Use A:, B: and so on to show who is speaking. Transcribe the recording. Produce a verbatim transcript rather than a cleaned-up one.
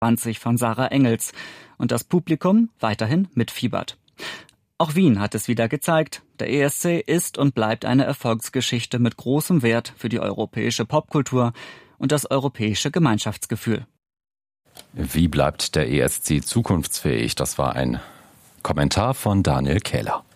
A: zwanzig von Sarah Engels und das Publikum weiterhin mitfiebert. Auch Wien hat es wieder gezeigt. Der E S C ist und bleibt eine Erfolgsgeschichte mit großem Wert für die europäische Popkultur und das europäische Gemeinschaftsgefühl.
B: Wie bleibt der E S C zukunftsfähig? Das war ein Kommentar von Daniel Kähler.